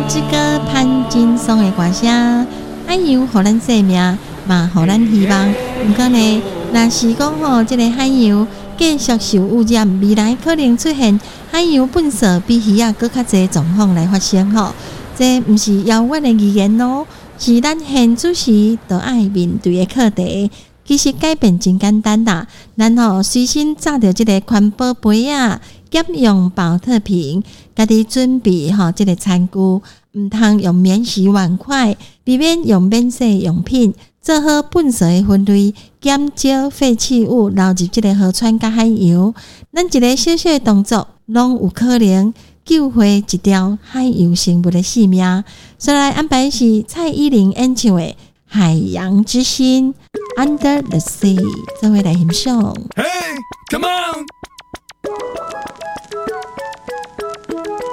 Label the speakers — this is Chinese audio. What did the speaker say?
Speaker 1: 这个潘金松的歌声，海洋互咱生命，嘛互咱希望。不过呢，若是讲吼，这个海洋继续受污染，未来可能出现海洋粪扫比鱼仔更较侪状况来发生吼。这毋是遥远的预言哦，是咱现此时都爱面对的课题。其实改变真简单啦，咱随身带着这个环保杯啊，减用保特瓶，家己准备这个餐具，唔通用免洗碗筷，避免用免洗用品，做好粪扫的分类，减少废弃物流入这个河川甲海洋。咱一个小小的动作，拢有可能救回一条海洋生物的性命。所以来安排是蔡依林演唱的《海洋之心》（Under the Sea），这位来欣赏。
Speaker 2: Hey, come on!